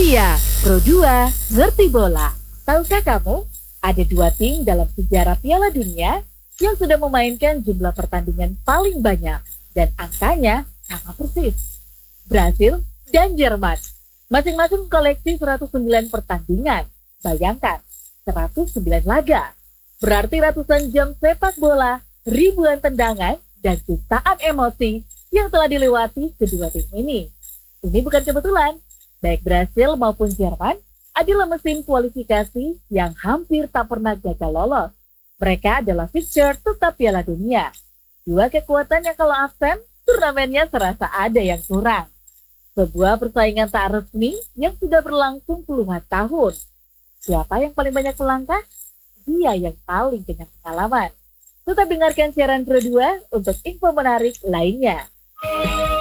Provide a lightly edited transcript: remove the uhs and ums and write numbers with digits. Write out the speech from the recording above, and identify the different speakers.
Speaker 1: Trivia Pro 2 Ngerti Bola. Tahukah kamu, ada dua tim dalam sejarah Piala Dunia yang sudah memainkan jumlah pertandingan paling banyak dan angkanya sama persis. Brasil dan Jerman. Masing-masing koleksi 109 pertandingan. Bayangkan, 109 laga. Berarti ratusan jam sepak bola, ribuan tendangan, dan jutaan emosi yang telah dilewati kedua tim ini. Ini bukan kebetulan. Baik Brasil maupun Jerman adalah mesin kualifikasi yang hampir tak pernah gagal lolos. Mereka adalah fixture tetap Piala Dunia. Dua kekuatan yang kalau absen, turnamennya serasa ada yang kurang. Sebuah persaingan tak resmi yang sudah berlangsung puluhan tahun. Siapa yang paling banyak melangkah? Dia yang paling banyak pengalaman. Tetap dengarkan siaran Pro 2 untuk info menarik lainnya.